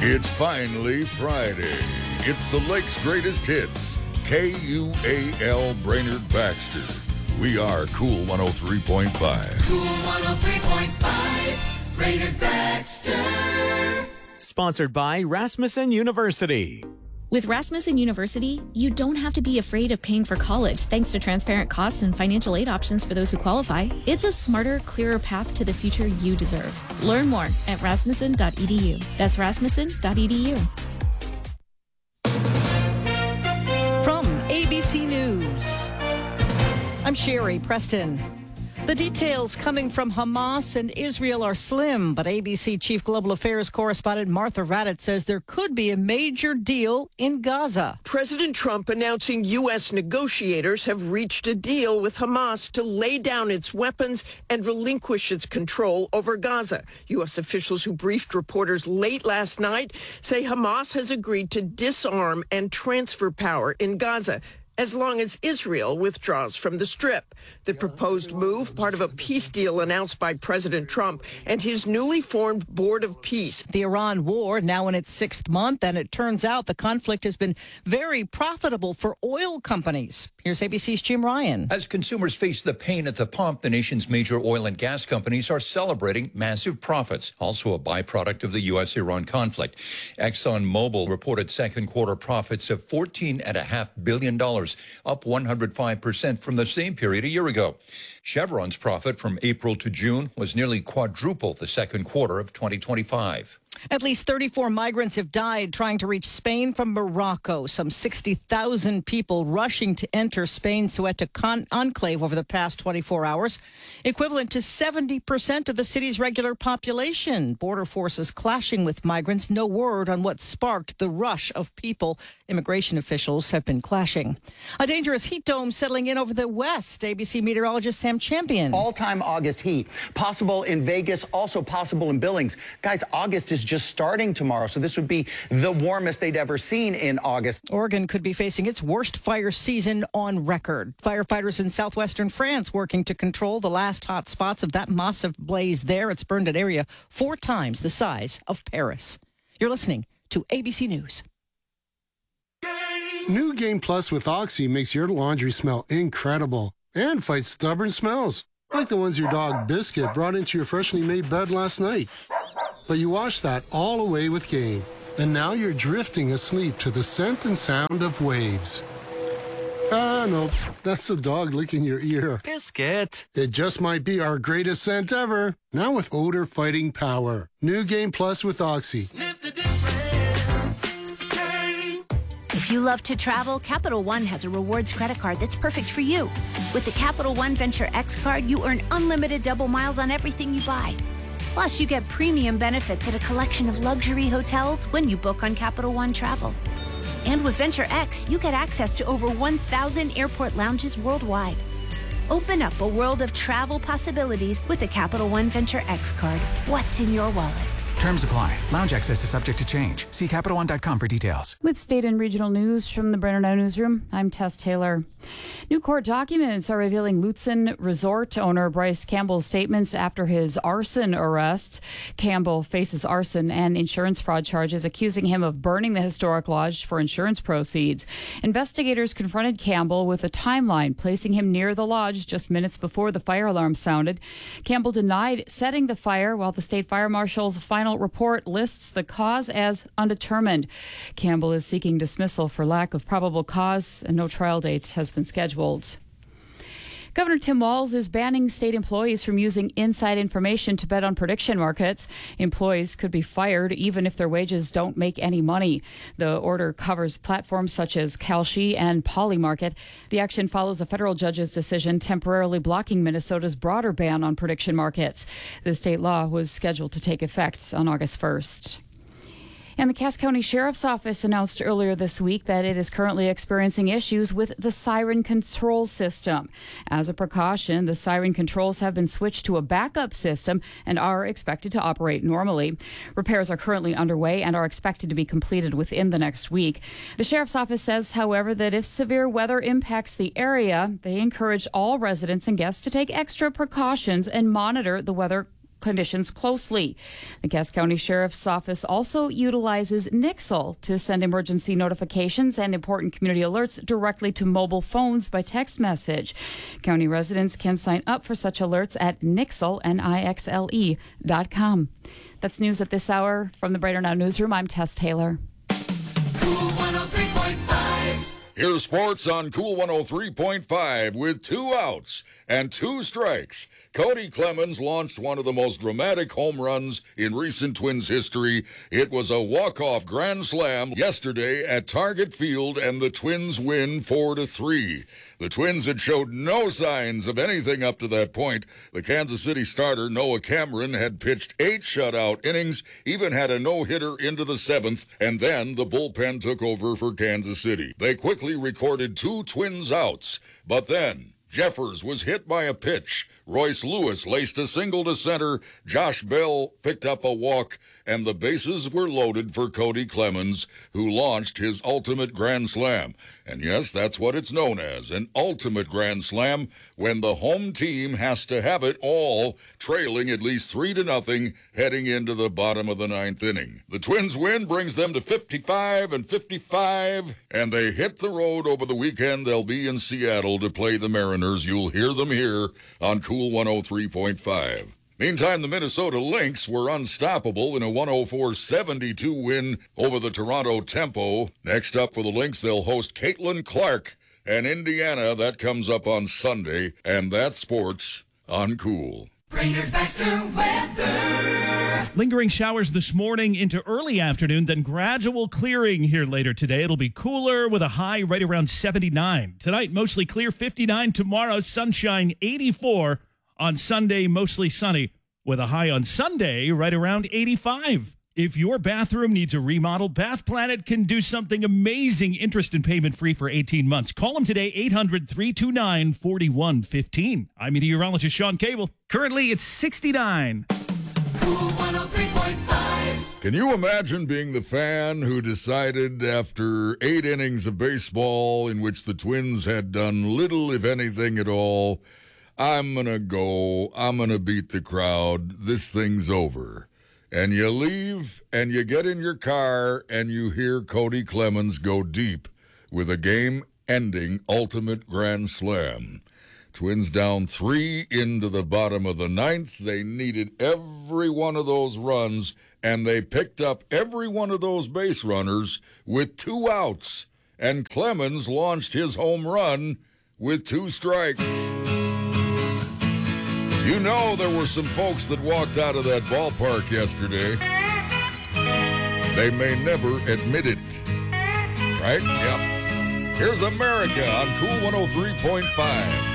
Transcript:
It's finally Friday. It's the Lake's greatest hits. KUAL Brainerd Baxter. We are Cool 103.5. Cool 103.5, Brainerd Baxter. Sponsored by Rasmussen University. With Rasmussen University, you don't have to be afraid of paying for college thanks to transparent costs and financial aid options for those who qualify. It's a smarter, clearer path to the future you deserve. Learn more at rasmussen.edu. That's rasmussen.edu. From ABC News, I'm Sherry Preston. The details coming from Hamas and Israel are slim, but ABC Chief Global Affairs correspondent Martha Raddatz says there could be a major deal in Gaza. President Trump announcing U.S. negotiators have reached a deal with Hamas to lay down its weapons and relinquish its control over Gaza. U.S. officials who briefed reporters late last night say Hamas has agreed to disarm and transfer power in Gaza, as long as Israel withdraws from the Strip. The proposed move, part of a peace deal announced by President Trump and his newly formed Board of Peace. The Iran war now in its sixth month, and it turns out the conflict has been very profitable for oil companies. Here's ABC's Jim Ryan. As consumers face the pain at the pump, the nation's major oil and gas companies are celebrating massive profits, also a byproduct of the U.S.-Iran conflict. ExxonMobil reported second quarter profits of $14.5 billion, up 105% from the same period a year ago. Chevron's profit from April to June was nearly quadruple the second quarter of 2025. At least 34 migrants have died trying to reach Spain from Morocco. Some 60,000 people rushing to enter Spain's Ceuta enclave over the past 24 hours, equivalent to 70% of the city's regular population. Border forces clashing with migrants. No word on what sparked the rush of people. Immigration officials have been clashing. A dangerous heat dome settling in over the west. ABC meteorologist Sam Champion. All-time August heat. Possible in Vegas, also possible in Billings. Guys, August is just starting tomorrow, so this would be the warmest they'd ever seen in August. Oregon could be facing its worst fire season on record. Firefighters in southwestern France working to control the last hot spots of that massive blaze there. It's burned an area 4 times the size of Paris. You're listening to ABC News. New Game Plus with Oxy makes your laundry smell incredible and fights stubborn smells, like the ones your dog Biscuit brought into your freshly made bed last night. But you washed that all away with Gain, and now you're drifting asleep to the scent and sound of waves. Ah, no, that's the dog licking your ear. Biscuit. It just might be our greatest scent ever, now with odor-fighting power. New Game Plus with Oxy. Sniff the difference. Gain. If you love to travel, Capital One has a rewards credit card that's perfect for you. With the Capital One Venture X card, you earn unlimited double miles on everything you buy. Plus, you get premium benefits at a collection of luxury hotels when you book on Capital One Travel. And with Venture X, you get access to over 1,000 airport lounges worldwide. Open up a world of travel possibilities with the Capital One Venture X card. What's in your wallet? Terms apply. Lounge access is subject to change. See CapitalOne.com for details. With state and regional news from the Brainerd Now Newsroom, I'm Tess Taylor. New court documents are revealing Lutsen Resort owner Bryce Campbell's statements after his arson arrest. Campbell faces arson and insurance fraud charges, accusing him of burning the historic lodge for insurance proceeds. Investigators confronted Campbell with a timeline, placing him near the lodge just minutes before the fire alarm sounded. Campbell denied setting the fire, while the state fire marshal's final report lists the cause as undetermined. Campbell is seeking dismissal for lack of probable cause, and no trial date has been scheduled. Governor Tim Walz is banning state employees from using inside information to bet on prediction markets. Employees could be fired even if their wages don't make any money. The order covers platforms such as Kalshi and Polymarket. The action follows a federal judge's decision temporarily blocking Minnesota's broader ban on prediction markets. The state law was scheduled to take effect on August 1st. And the Cass County Sheriff's Office announced earlier this week that it is currently experiencing issues with the siren control system. As a precaution, the siren controls have been switched to a backup system and are expected to operate normally. Repairs are currently underway and are expected to be completed within the next week. The Sheriff's Office says, however, that if severe weather impacts the area, they encourage all residents and guests to take extra precautions and monitor the weather conditions closely. The Cass County Sheriff's Office also utilizes Nixle to send emergency notifications and important community alerts directly to mobile phones by text message. County residents can sign up for such alerts at Nixle, NIXLE.com. That's news at this hour from the Brighter Now Newsroom. I'm Tess Taylor. Cool 103.5. Here's sports on Cool 103.5 with 2 outs and 2 strikes. Cody Clemens launched one of the most dramatic home runs in recent Twins history. It was a walk-off grand slam yesterday at Target Field, and the Twins win 4-3. The Twins had showed no signs of anything up to that point. The Kansas City starter, Noah Cameron, had pitched 8 shutout innings, even had a no-hitter into the 7th, and then the bullpen took over for Kansas City. They quickly recorded 2 Twins outs, but then Jeffers was hit by a pitch. Royce Lewis laced a single to center. Josh Bell picked up a walk, and the bases were loaded for Cody Clemens, who launched his ultimate grand slam. And yes, that's what it's known as, an ultimate grand slam, when the home team has to have it all, trailing at least 3-0 heading into the bottom of the 9th inning. The Twins win brings them to 55-55, and they hit the road over the weekend. They'll be in Seattle to play the Mariners. You'll hear them here on Cool 103.5. Meantime, the Minnesota Lynx were unstoppable in a 104-72 win over the Toronto Tempo. Next up for the Lynx, they'll host Caitlin Clark and Indiana. That comes up on Sunday, and that's sports on Cool. Brainerd Baxter weather. Lingering showers this morning into early afternoon, then gradual clearing here later today. It'll be cooler with a high right around 79. Tonight, mostly clear, 59. Tomorrow, sunshine, 84. On Sunday, mostly sunny, with a high on Sunday right around 85. If your bathroom needs a remodel, Bath Planet can do something amazing. Interest and payment free for 18 months. Call them today, 800-329-4115. I'm meteorologist Sean Cable. Currently, it's 69. Cool 103.5. Can you imagine being the fan who decided after 8 innings of baseball in which the Twins had done little, if anything at all, I'm going to beat the crowd, this thing's over. And you leave, and you get in your car, and you hear Cody Clemens go deep with a game-ending ultimate grand slam. Twins down 3 into the bottom of the 9th. They needed every one of those runs, and they picked up every one of those base runners with 2 outs. And Clemens launched his home run with 2 strikes. You know there were some folks that walked out of that ballpark yesterday. They may never admit it. Right? Yep. Here's America on Cool 103.5.